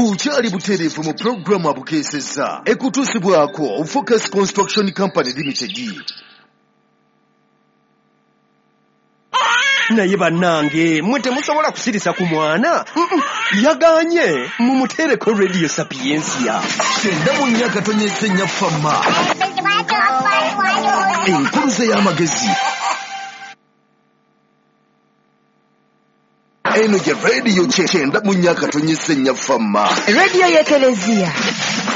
bukyali butereevu mu pulogulaamu abukeesezza ekutuusibwako Focus Construction Company Limited. Naye bannange mwe temusobola kusirisa ku mwana yaganye mumutereko Radio Sapiensia. Kyenda mu nnyaka tonyese nnya famma enkuluze y'amagezi. Eno gye Radio kyenda mu nnyaka tonyese nnya famma. Radio y'Ekelezia.